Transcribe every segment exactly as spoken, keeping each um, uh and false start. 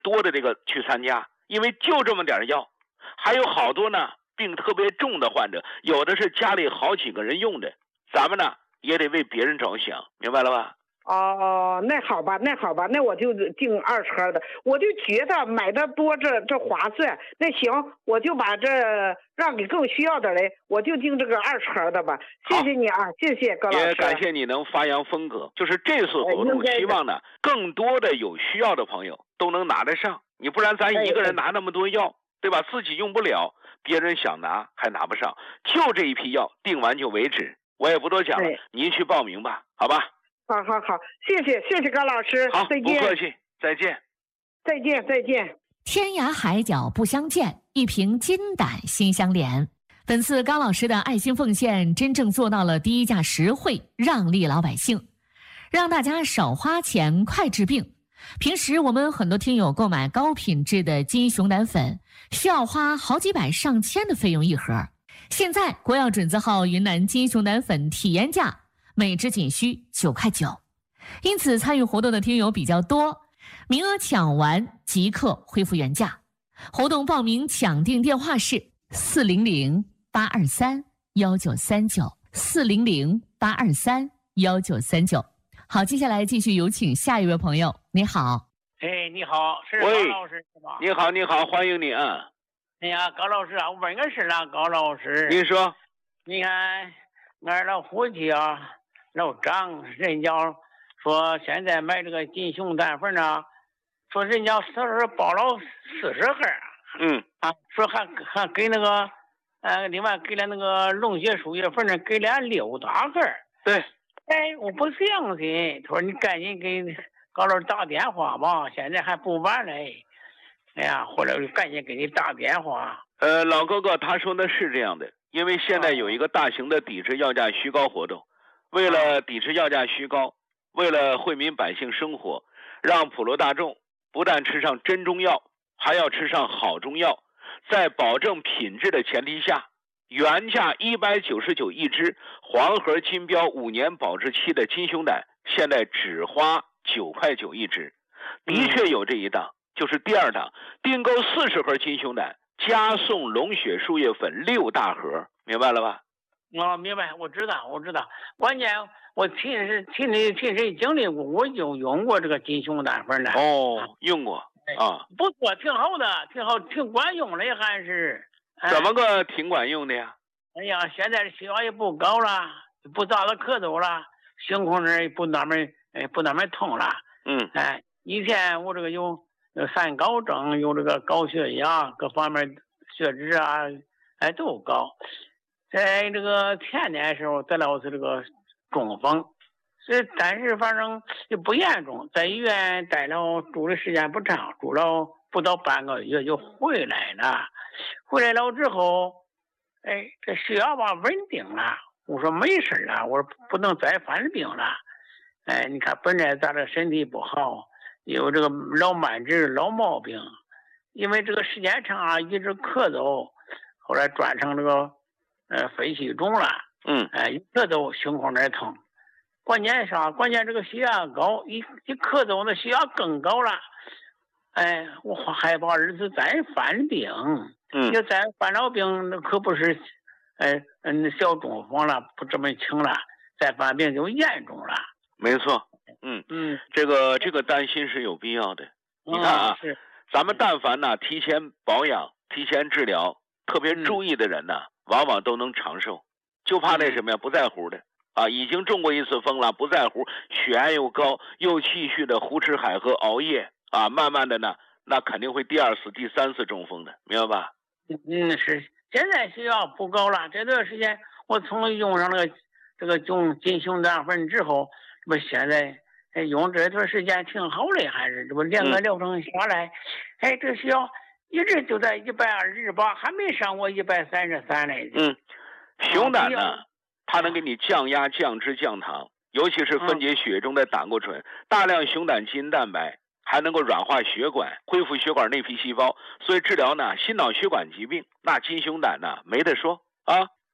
多的这个去参加，因为就这么点药，还有好多呢病特别重的患者，有的是家里好几个人用的，咱们呢也得为别人着想，明白了吧？ 哦，那好吧，那好吧，那我就订二车的。我就觉得买的多这这划算。那行，我就把这让给更需要的人，我就订这个二车的吧。谢谢你啊，谢谢高老师。 也感谢你能发扬风格。就是这次活动，希望呢更多的有需要的朋友都能拿得上。你不然咱一个人拿那么多药，对吧？自己用不了，别人想拿还拿不上。就这一批药，订完就为止。我也不多讲了，您去报名吧，好吧？ 好好好，谢谢谢谢高老师， 好， 再见， 不客气，再见， 再见再见。 天涯海角不相见，一瓶金胆心相连。本次高老师的爱心奉献，真正做到了低价实惠，让利老百姓，让大家少花钱，快治病。平时我们很多听友购买高品质的金熊胆粉，需要花好几百上千的费用一盒。现在国药准字号云南金熊胆粉体验价每支仅需九块九，因此参与活动的听友比较多，名额抢完即刻恢复原价。活动报名抢订电话是四零零八二三幺九三九四零零八二三幺九三九。好，接下来继续有请下一位朋友。你好， 哎，你好，是高老师是吧？ 你好，你好，欢迎你啊！ 哎呀，高老师啊，我问个事啊，高老师。 你说， 你看俺老夫妻啊。老张人家说现在买这个金熊胆粉呢，说人家说是包了四十盒， 嗯啊，说还还给那个呃，另外给了那个龙血输液粉呢，给了六大盒。 对， 哎，我不相信，他说你赶紧给高老师打电话吧，现在还不晚嘞。哎呀，或者赶紧给你打电话。 呃，老哥哥他说的是这样的，因为现在有一个大型的抵制药价虚高活动。为了抵制药价虚高，为了惠民百姓生活，让普罗大众不但吃上真中药，还要吃上好中药，在保证品质的前提下，原价一百九十九一支，黄盒金标五年保质期的金熊胆，现在只花九块九一支。的确有这一档，就是第二档，订购四十盒金熊胆，加送龙血输液粉六大盒，明白了吧？ 我、哦、明白，我知道，我知道。关键我亲身亲身亲身经历过，我就用过这个金熊胆粉的。 哦，用过啊， 不错，挺好的，挺好，挺管用的，还是。 怎么个挺管用的呀？ 哎呀，现在血压也不高了，不咋的咳嗽了，胸口那儿也不那么哎不那么痛了。 嗯。 哎，以前我这个有有三高症，有这个高血压，各方面血脂啊，哎都高。在这个前年的时候得了是这个中风，是但是反正也不严重，在医院待了住的时间不长，住了不到半个月就回来了。回来了之后，哎，这血压吧稳定了。我说没事了，我说不能再犯病了。哎，你看本来咱这身体不好，有这个老慢支老毛病，因为这个时间长啊，一直咳嗽，后来转成这个。呃，肺气肿了， 嗯， 哎，一咳嗽胸口那儿疼，关键啥？关键这个血压高，一一咳嗽那血压更高了，哎，我害怕儿子再犯病， 嗯， 要再犯了病，那可不是，哎，嗯，小中风了，不这么轻了，再犯病就严重了。 没错，嗯嗯， 这个这个担心是有必要的。你看啊， 是咱们但凡呢提前保养、提前治疗，特别注意的人呢。嗯往往都能长寿，就怕那什么呀，不在乎的啊，已经中过一次风了，不在乎，血压又高，又继续的胡吃海喝、熬夜啊，慢慢的呢，那肯定会第二次、第三次中风的，明白吧？ 嗯，是，现在血压不高了，这段时间我从用上那个这个用金熊胆粉之后，这不现在哎用这段时间挺好的，还是这不两个疗程下来，嗯、哎，这血压。一直就在一百二十八，还没上过一百三十三嘞。 嗯，熊胆呢，它能给你降压、降脂、降糖，尤其是分解血中的胆固醇。嗯、大量熊胆基因蛋白还能够软化血管，恢复血管内皮细胞，所以治疗呢心脑血管疾病，那金熊胆呢没得说啊。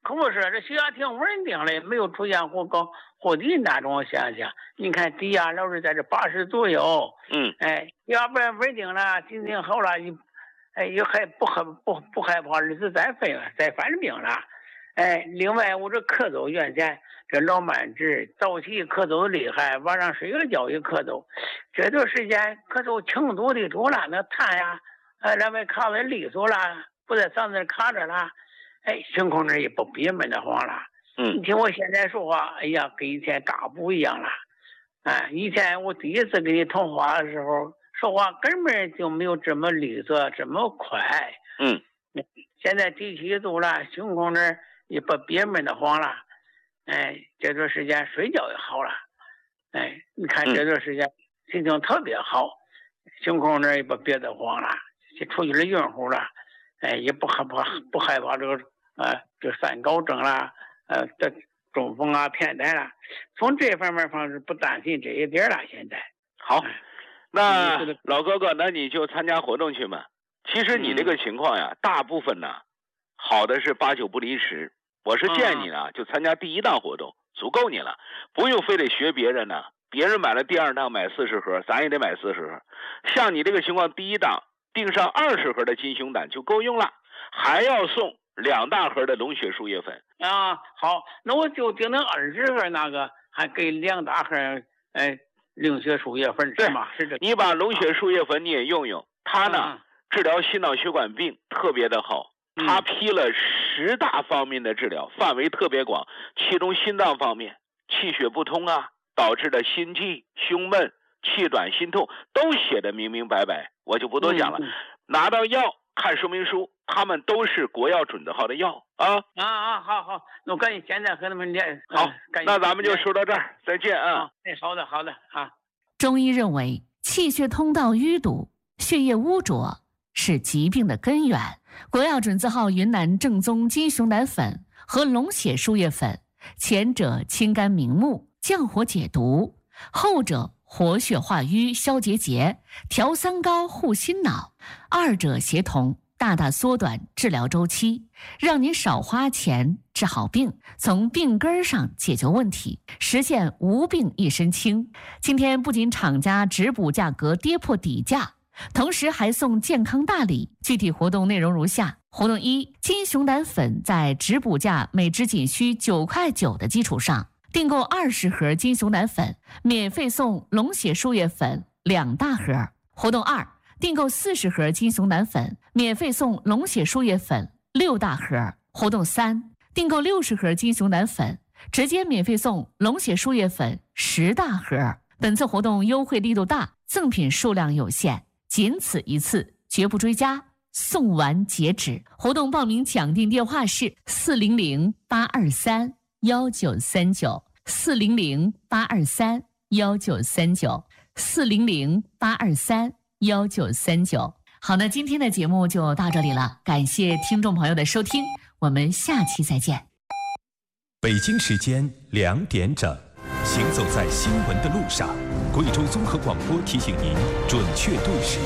可不是，这血压挺稳定的，没有出现护高护低那种现象。你看低压老是在这八十左右， 嗯， 哎，要不然稳定了，心情好了，你，哎，也还不害不不害怕日子再犯了再犯病了。哎，另外我这咳嗽原先这老慢支，早起咳嗽厉害，晚上睡个觉也咳嗽，这段时间咳嗽轻度的多了，那痰呀，哎，那边卡的利索了，不在嗓子卡着了，哎，胸口那也不憋闷得慌了。 嗯， 你听我现在说话，哎呀，跟以前大不一样了。哎，以前我第一次跟你通话的时候，说话根本就没有这么利索，这么快。 嗯， 现在提气度了，胸口那儿也不憋闷得慌了。哎，这段时间睡觉也好了。哎，你看这段时间心情特别好，胸口那儿也不憋得慌了，出去了晕乎了。哎，也不害怕不害怕这个呃这三高症啦，呃这中风啊偏瘫啦，从这方面方是不担心这一点了。现在好，那老哥哥，那你就参加活动去嘛。其实你这个情况呀，嗯、大部分呢，好的是八九不离十。我是建议你呢，啊、就参加第一档活动，足够你了，不用非得学别人呢。别人买了第二档买四十盒，咱也得买四十盒。像你这个情况，第一档订上二十盒的金熊胆就够用了，还要送两大盒的龙血树叶粉啊。好，那我就订那二十盒那个，还给两大盒哎龙血树叶粉是吗？是这。 你把龙血树叶粉你也用用，它呢、嗯、治疗心脑血管病特别的好。他批了十大方面的治疗，范围特别广，其中心脏方面气血不通啊导致的心悸、胸闷、气短、心痛都写得明明白白，我就不多讲了。嗯嗯、拿到药看说明书，他们都是国药准字号的药啊啊啊！好好，那我赶紧现在和他们联。 好，呃、那咱们就说到这儿，再见啊！ 哎，好的好的啊。 中医认为，气血通道淤堵、血液污浊是疾病的根源。国药准字号云南正宗金熊胆粉和龙血树叶粉，前者清肝明目、降火解毒，后者活血化瘀、消结节、调三高、护心脑，二者协同，大大缩短治疗周期，让您少花钱治好病，从病根上解决问题，实现无病一身轻。今天不仅厂家直补价格跌破底价，同时还送健康大礼，具体活动内容如下：活动一，金熊胆粉在直补价每支仅需九块九的基础上，订购二十盒金熊胆粉，免费送龙血树叶粉两大盒。活动二，订购四十盒金熊胆粉，免费送龙血树叶粉六大盒。活动三，订购六十盒金熊胆粉，直接免费送龙血树叶粉十大盒。本次活动优惠力度大，赠品数量有限，仅此一次，绝不追加，送完截止。活动报名抢订电话是四零零八二三幺九三九，四零零八二三幺九三九，四零零八二三幺九三九。好，那今天的节目就到这里了，感谢听众朋友的收听，我们下期再见。 北京时间两点整。行走在新闻的路上，贵州综合广播提醒您准确对时。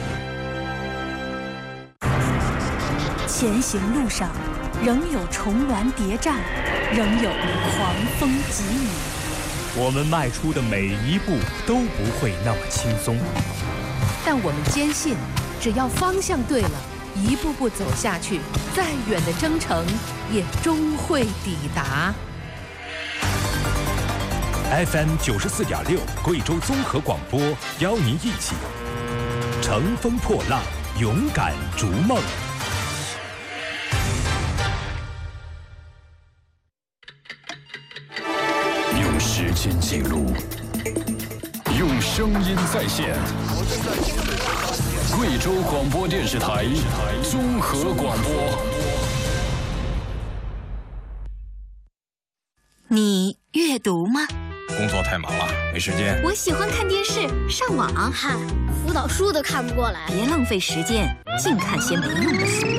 前行路上，仍有重峦叠嶂，仍有狂风疾雨。 我们迈出的每一步都不会那么轻松， 但我们坚信，只要方向对了，一步步走下去，再远的征程也终会抵达。 F M 九十四点六，贵州综合广播，邀您一起乘风破浪，勇敢逐梦。 用时间记录，用声音再现。贵州广播电视台综合广播。 你阅读吗？ 工作太忙了，没时间。 我喜欢看电视、上网。 嗨，辅导书都看不过来。 别浪费时间，净看些没用的书。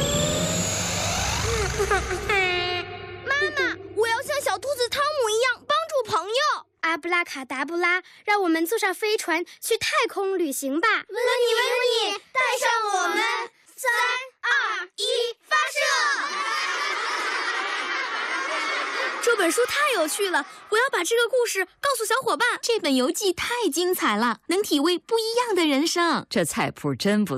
妈妈，我要像小兔子汤姆一样帮助朋友。阿布拉卡达布拉，让我们坐上飞船去太空旅行吧！问你问你，带上我们，三二一，发射！ 本书太有趣了，我要把这个故事告诉小伙伴。 这本游记太精彩了，能体味不一样的人生。 这菜谱真不